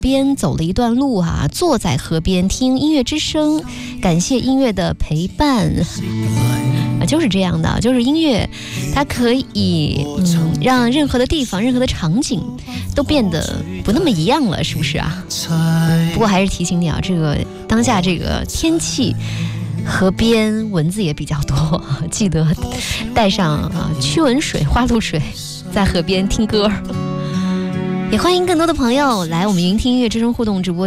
边走了一段路啊，坐在河边听音乐之声，感谢音乐的陪伴啊，就是这样的，就是音乐它可以让任何的地方任何的场景都变得不那么一样了，是不是啊？不过还是提醒你啊，这个当下这个天气河边蚊子也比较多，记得带上驱蚊水花露水，在河边听歌。也欢迎更多的朋友来我们云听音乐之声互动直播